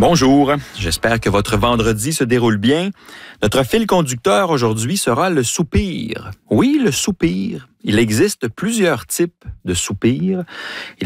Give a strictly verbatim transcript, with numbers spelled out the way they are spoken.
Bonjour, j'espère que votre vendredi se déroule bien. Notre fil conducteur aujourd'hui sera le soupir. Oui, le soupir. Il existe plusieurs types de soupirs.